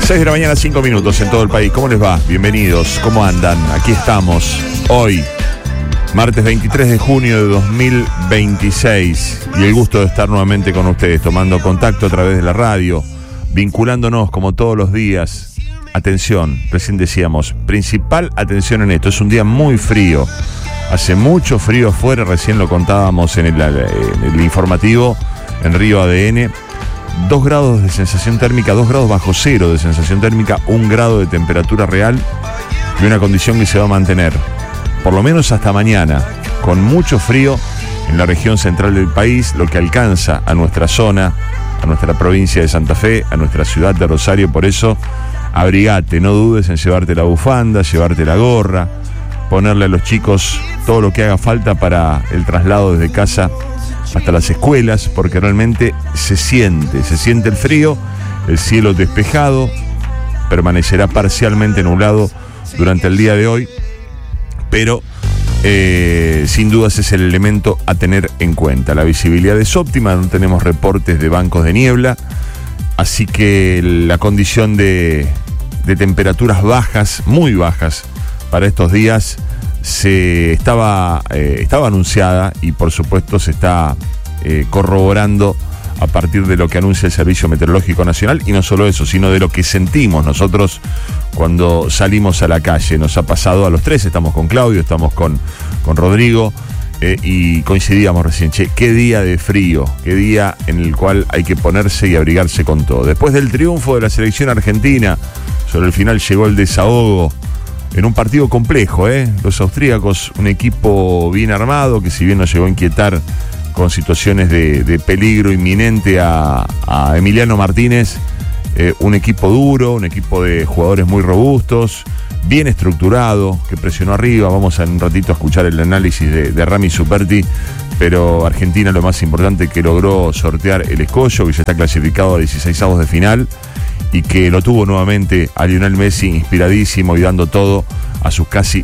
6 de la mañana, 5 minutos en todo el país. ¿Cómo les va? Bienvenidos. ¿Cómo andan? Aquí estamos. Hoy, martes 23 de junio de 2026. Y el gusto de estar nuevamente con ustedes, tomando contacto a través de la radio, vinculándonos como todos los días. Atención, recién decíamos, principal atención en esto. Es un día muy frío. Hace mucho frío afuera, recién lo contábamos en el informativo, en Río ADN. 2 grados de sensación térmica, 2 grados bajo cero de sensación térmica, 1 grado de temperatura real y una condición que se va a mantener por lo menos hasta mañana, con mucho frío en la región central del país, lo que alcanza a nuestra zona, a nuestra provincia de Santa Fe, a nuestra ciudad de Rosario. Por eso, abrigate, no dudes en llevarte la bufanda, llevarte la gorra, ponerle a los chicos todo lo que haga falta para el traslado desde casa hasta las escuelas, porque realmente se siente el frío. El cielo despejado, permanecerá parcialmente nublado durante el día de hoy, pero sin dudas es el elemento a tener en cuenta. La visibilidad es óptima, no tenemos reportes de bancos de niebla, así que la condición de temperaturas bajas, muy bajas, para estos días estaba anunciada y por supuesto se está corroborando a partir de lo que anuncia el Servicio Meteorológico Nacional, y no solo eso, sino de lo que sentimos nosotros cuando salimos a la calle. Nos ha pasado a los tres, estamos con Claudio, estamos con Rodrigo, y coincidíamos recién, qué día de frío, qué día en el cual hay que ponerse y abrigarse con todo. Después del triunfo de la selección argentina, sobre el final llegó el desahogo en un partido complejo, Los austríacos, un equipo bien armado, que si bien nos llegó a inquietar con situaciones de peligro inminente a Emiliano Martínez, un equipo duro, un equipo de jugadores muy robustos, bien estructurado, que presionó arriba. Vamos en un ratito a escuchar el análisis de Rami Superti, pero Argentina, lo más importante, que logró sortear el escollo, que ya está clasificado a 16avos de final, y que lo tuvo nuevamente a Lionel Messi inspiradísimo y dando todo a sus casi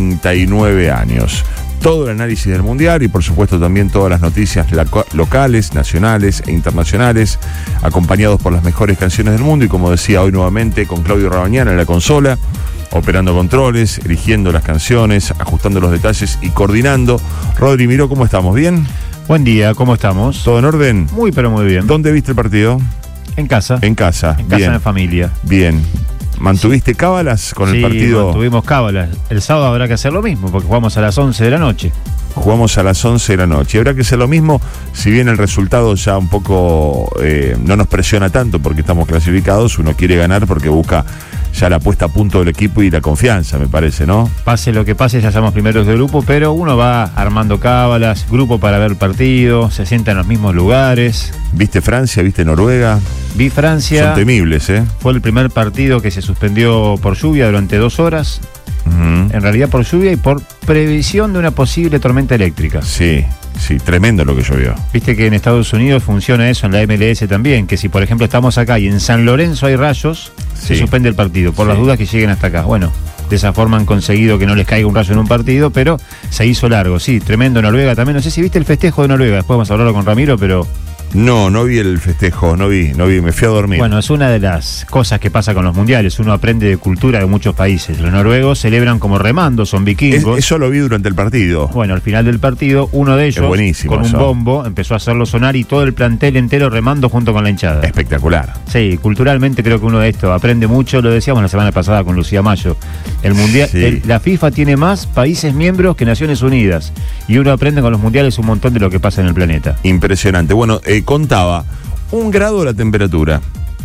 39 años. Todo el análisis del Mundial y por supuesto también todas las noticias locales, nacionales e internacionales, acompañados por las mejores canciones del mundo, y como decía hoy nuevamente con Claudio Rabañana en la consola, operando controles, eligiendo las canciones, ajustando los detalles y coordinando. Rodri Miró, ¿cómo estamos? ¿Bien? Buen día, ¿cómo estamos? ¿Todo en orden? Muy, pero muy bien. ¿Dónde viste el partido? En casa. En casa. En casa de familia. Bien. ¿Mantuviste cábalas con el partido? Sí, mantuvimos cábalas. El sábado habrá que hacer lo mismo, porque jugamos a las 11 de la noche. Jugamos a las 11 de la noche. Habrá que hacer lo mismo, si bien el resultado ya un poco no nos presiona tanto porque estamos clasificados. Uno quiere ganar porque busca ya la puesta a punto del equipo y la confianza, me parece, ¿no? Pase lo que pase, ya somos primeros de grupo, pero uno va armando cábalas, grupo para ver el partido, se sienta en los mismos lugares. ¿Viste Francia? ¿Viste Noruega? Vi Francia. Son temibles, Fue el primer partido que se suspendió por lluvia durante 2 horas. En realidad por lluvia y por previsión de una posible tormenta eléctrica. Sí, tremendo lo que llovió. Viste que en Estados Unidos funciona eso, en la MLS también, que si por ejemplo estamos acá y en San Lorenzo hay rayos, se suspende el partido, por las dudas que lleguen hasta acá. Bueno, de esa forma han conseguido que no les caiga un rayo en un partido, pero se hizo largo. Sí, tremendo Noruega también. No sé si viste el festejo de Noruega, después vamos a hablarlo con Ramiro, pero... No vi el festejo, no vi, me fui a dormir. Bueno, es una de las cosas que pasa con los mundiales, uno aprende de cultura de muchos países. Los noruegos celebran como remando, son vikingos. Eso lo vi durante el partido. Bueno, al final del partido, uno de ellos, con un bombo, empezó a hacerlo sonar y todo el plantel entero remando junto con la hinchada. Espectacular. Sí, culturalmente creo que uno de esto aprende mucho, lo decíamos la semana pasada con Lucía Mayo. El mundial, la FIFA tiene más países miembros que Naciones Unidas, y uno aprende con los mundiales un montón de lo que pasa en el planeta. Impresionante. Bueno, contaba 1 grado la temperatura,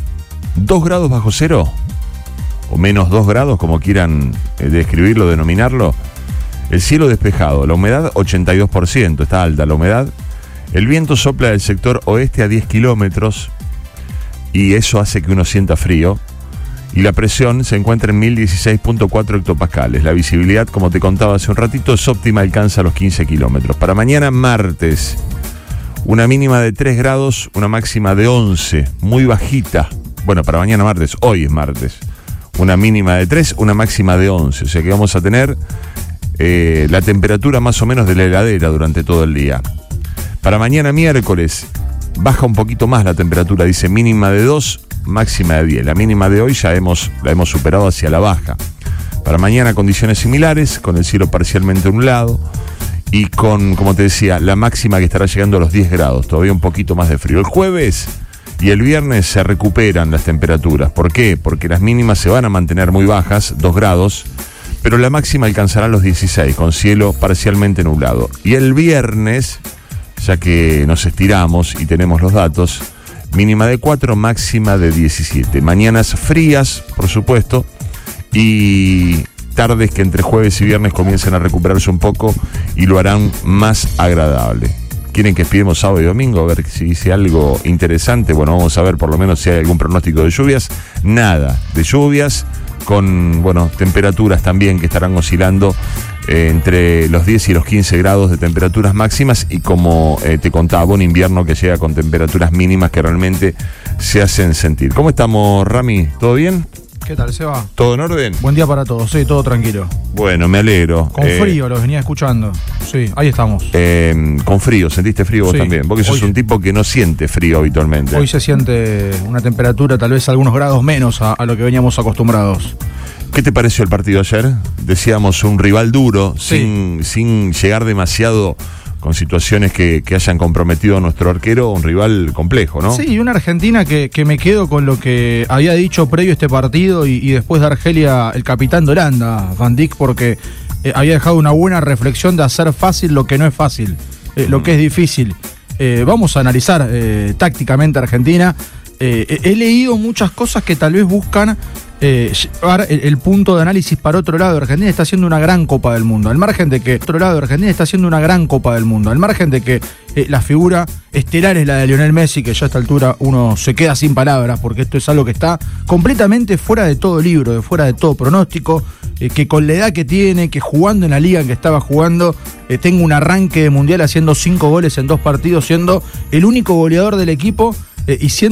2 grados bajo cero, o menos 2 grados, como quieran describirlo, denominarlo. El cielo despejado, la humedad 82%, está alta la humedad. El viento sopla del sector oeste a 10 kilómetros y eso hace que uno sienta frío. Y la presión se encuentra en 1016.4 hectopascales. La visibilidad, como te contaba hace un ratito, es óptima, alcanza los 15 kilómetros. Para mañana martes, una mínima de 3 grados, una máxima de 11, muy bajita. Bueno, para mañana martes, hoy es martes. Una mínima de 3, una máxima de 11. O sea que vamos a tener la temperatura más o menos de la heladera durante todo el día. Para mañana miércoles, baja un poquito más la temperatura, dice mínima de 2, máxima de 10. La mínima de hoy ya la hemos superado hacia la baja. Para mañana condiciones similares, con el cielo parcialmente nublado y con, como te decía, la máxima que estará llegando a los 10 grados, todavía un poquito más de frío. El jueves y el viernes se recuperan las temperaturas. ¿Por qué? Porque las mínimas se van a mantener muy bajas, 2 grados, pero la máxima alcanzará los 16, con cielo parcialmente nublado. Y el viernes, ya que nos estiramos y tenemos los datos, mínima de 4, máxima de 17. Mañanas frías, por supuesto, y tardes que entre jueves y viernes comiencen a recuperarse un poco y lo harán más agradable. ¿Quieren que esperemos sábado y domingo a ver si dice algo interesante? Bueno, vamos a ver por lo menos si hay algún pronóstico de lluvias. Nada de lluvias, con temperaturas también que estarán oscilando entre los 10 y los 15 grados de temperaturas máximas, y como te contaba, un invierno que llega con temperaturas mínimas que realmente se hacen sentir. ¿Cómo estamos, Rami? ¿Todo bien? ¿Qué tal, Seba? ¿Todo en orden? Buen día para todos, sí, todo tranquilo. Bueno, me alegro. Con frío los venía escuchando. Sí, ahí estamos. Con frío, ¿sentiste frío vos también? Porque sos un tipo que no siente frío habitualmente. Hoy se siente una temperatura tal vez algunos grados menos a lo que veníamos acostumbrados. ¿Qué te pareció el partido ayer? Decíamos un rival duro, sí, sin llegar demasiado con situaciones que hayan comprometido a nuestro arquero, un rival complejo, ¿no? Sí, y una Argentina que me quedo con lo que había dicho previo a este partido y después de Argelia el capitán de Holanda, Van Dijk, porque había dejado una buena reflexión de hacer fácil lo que no es fácil, lo que es difícil. Vamos a analizar tácticamente a Argentina. He leído muchas cosas que tal vez buscan llevar el punto de análisis para otro lado. Argentina está haciendo una gran Copa del Mundo. Al margen de que la figura estelar es la de Lionel Messi, que ya a esta altura uno se queda sin palabras, porque esto es algo que está completamente fuera de todo libro, fuera de todo pronóstico, que con la edad que tiene, que jugando en la liga en que estaba jugando, tenga un arranque de mundial haciendo 5 goles en 2 partidos, siendo el único goleador del equipo y siendo